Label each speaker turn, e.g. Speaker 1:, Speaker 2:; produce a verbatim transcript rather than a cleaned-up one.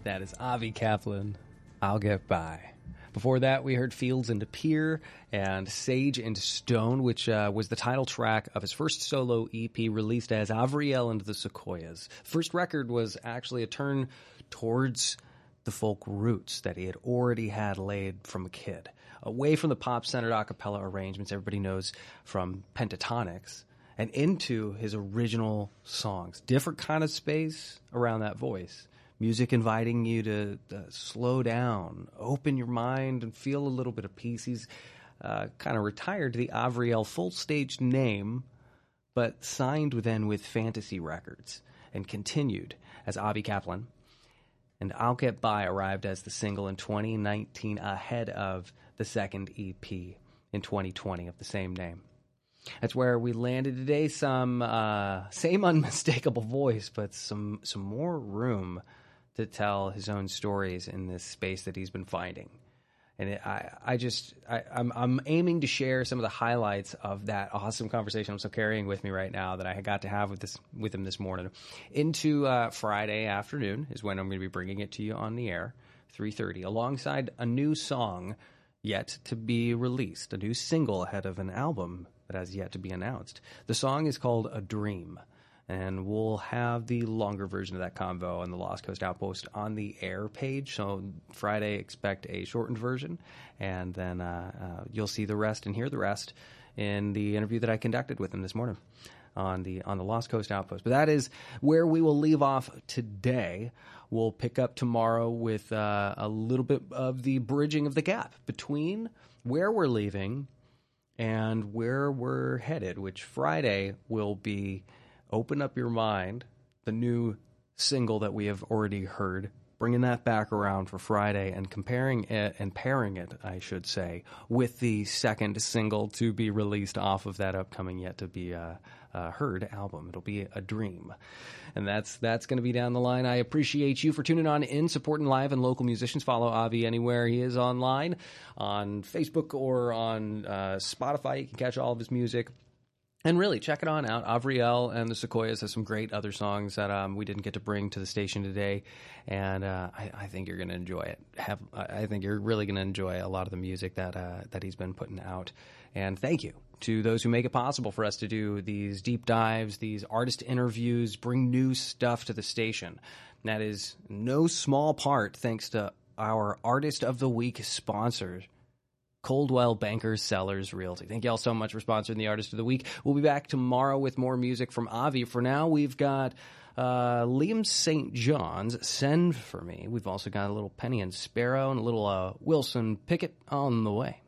Speaker 1: That is Avi Kaplan. I'll Get By. Before that, we heard Fields into Pier and Sage into Stone, which uh, was the title track of his first solo E P released as Avriel and the Sequoias. First record was actually a turn towards the folk roots that he had already had laid from a kid. Away from the pop-centered a cappella arrangements everybody knows from Pentatonics, and into his original songs. Different kind of space around that voice. Music inviting you to uh, slow down, open your mind, and feel a little bit of peace. He's uh, kind of retired to the Avriel full-stage name, but signed then with Fantasy Records and continued as Avi Kaplan. And I'll Get By arrived as the single in twenty nineteen ahead of the second E P in twenty twenty of the same name. That's where we landed today. Some uh, same unmistakable voice, but some some more room to tell his own stories in this space that he's been finding. And it, I, I just, I, I'm, I'm aiming to share some of the highlights of that awesome conversation I'm still carrying with me right now that I got to have with this, with him this morning. Into uh, Friday afternoon is when I'm going to be bringing it to you on the air, three thirty, alongside a new song yet to be released, a new single ahead of an album that has yet to be announced. The song is called A Dream. And we'll have the longer version of that convo on the Lost Coast Outpost on the air page. So Friday, expect a shortened version. And then uh, uh, you'll see the rest and hear the rest in the interview that I conducted with him this morning on the on the Lost Coast Outpost. But that is where we will leave off today. We'll pick up tomorrow with uh, a little bit of the bridging of the gap between where we're leaving and where we're headed, which Friday will be Open Up Your Mind, the new single that we have already heard, bringing that back around for Friday and comparing it and pairing it, I should say, with the second single to be released off of that upcoming yet to be uh, uh, heard album. It'll be A Dream. And that's that's going to be down the line. I appreciate you for tuning on in, supporting live and local musicians. Follow Avi anywhere he is online, on Facebook or on uh, Spotify. You can catch all of his music. And really, check it on out. Avriel and the Sequoias has some great other songs that um, we didn't get to bring to the station today, and uh, I, I think you're going to enjoy it. Have I think you're really going to enjoy a lot of the music that uh, that he's been putting out. And thank you to those who make it possible for us to do these deep dives, these artist interviews, bring new stuff to the station. And that is no small part thanks to our Artist of the Week sponsors, Coldwell Bankers Sellers Realty. Thank you all so much for sponsoring the Artist of the Week. We'll be back tomorrow with more music from Avi. For now, we've got uh, Liam Saint John's Send For Me. We've also got a little Penny and Sparrow and a little uh, Wilson Pickett on the way.